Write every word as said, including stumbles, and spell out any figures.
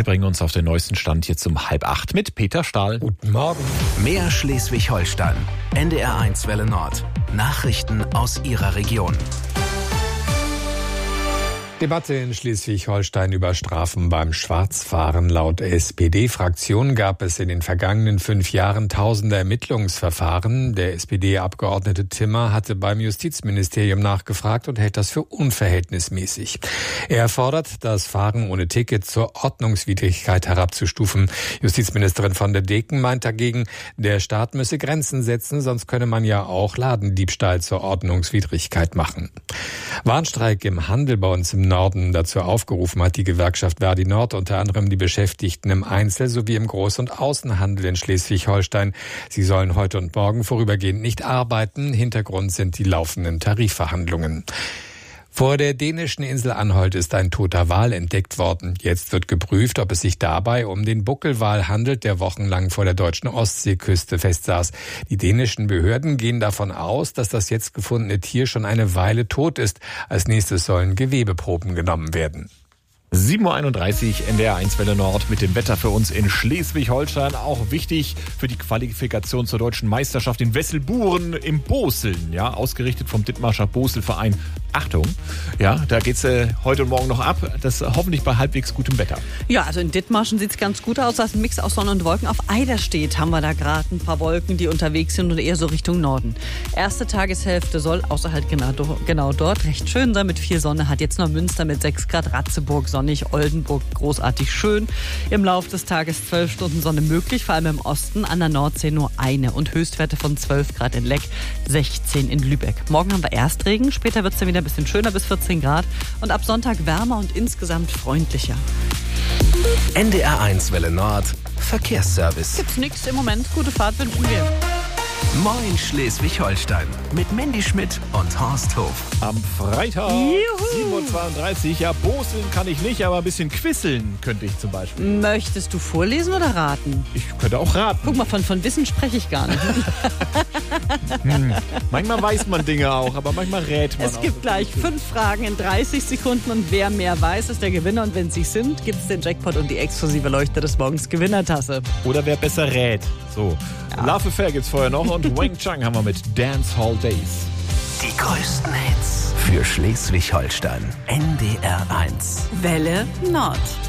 bringen uns auf den neuesten Stand jetzt um halb acht mit Peter Stahl. Guten Morgen. Mehr Schleswig-Holstein. N D R eins Welle Nord. Nachrichten aus Ihrer Region. Debatte in Schleswig-Holstein über Strafen beim Schwarzfahren. Laut S P D-Fraktion gab es in den vergangenen fünf Jahren tausende Ermittlungsverfahren. Der S P D-Abgeordnete Timmer hatte beim Justizministerium nachgefragt und hält das für unverhältnismäßig. Er fordert, das Fahren ohne Ticket zur Ordnungswidrigkeit herabzustufen. Justizministerin von der Deken meint dagegen, der Staat müsse Grenzen setzen, sonst könne man ja auch Ladendiebstahl zur Ordnungswidrigkeit machen. Warnstreik im Handel bei uns im Norden. Dazu aufgerufen hat die Gewerkschaft Verdi Nord unter anderem die Beschäftigten im Einzel- sowie im Groß- und Außenhandel in Schleswig-Holstein. Sie sollen heute und morgen vorübergehend nicht arbeiten. Hintergrund sind die laufenden Tarifverhandlungen. Vor der dänischen Insel Anholt ist ein toter Wal entdeckt worden. Jetzt wird geprüft, ob es sich dabei um den Buckelwal handelt, der wochenlang vor der deutschen Ostseeküste festsaß. Die dänischen Behörden gehen davon aus, dass das jetzt gefundene Tier schon eine Weile tot ist. Als nächstes sollen Gewebeproben genommen werden. sieben Uhr einunddreißig, N D R eins Welle Nord mit dem Wetter für uns in Schleswig-Holstein. Auch wichtig für die Qualifikation zur deutschen Meisterschaft in Wesselburen im Boseln. Ja, ausgerichtet vom Dithmarscher Boselverein. Achtung, ja, da geht's äh, heute und morgen noch ab. Das äh, hoffentlich bei halbwegs gutem Wetter. Ja, also in Dithmarschen sieht's ganz gut aus. Das ist ein Mix aus Sonne und Wolken. Auf Eiderstedt haben wir da gerade ein paar Wolken, die unterwegs sind und eher so Richtung Norden. Erste Tageshälfte soll außerhalb genau, genau dort recht schön sein mit viel Sonne. Hat jetzt noch Münster mit sechs Grad, Ratzeburg sonnig, Oldenburg großartig schön. Im Laufe des Tages zwölf Stunden Sonne möglich, vor allem im Osten, an der Nordsee nur eine. Und Höchstwerte von zwölf Grad in Leck, sechzehn in Lübeck. Morgen haben wir Erstregen, später wird's dann wieder ein bisschen schöner bis vierzehn Grad. Und ab Sonntag wärmer und insgesamt freundlicher. N D R eins Welle Nord. Verkehrsservice. Gibt's nichts im Moment. Gute Fahrt wünschen wir. Moin Schleswig-Holstein mit Mandy Schmidt und Horst Hof. Am Freitag, sieben Uhr zweiunddreißig. Ja, boseln kann ich nicht, aber ein bisschen quisseln könnte ich zum Beispiel. Möchtest du vorlesen oder raten? Ich könnte auch raten. Guck mal, von, von Wissen spreche ich gar nicht. hm. Manchmal weiß man Dinge auch, aber manchmal rät man Es auch. gibt gleich fünf Fragen in dreißig Sekunden und wer mehr weiß, ist der Gewinner. Und wenn sie es sind, gibt es den Jackpot und die exklusive Leuchte des Morgens Gewinnertasse. Oder wer besser rät. So. Ja. Love Affair gibt's vorher noch und Wang Chang haben wir mit Dance Hall Days. Die größten Hits für Schleswig-Holstein. N D R eins. Welle Nord.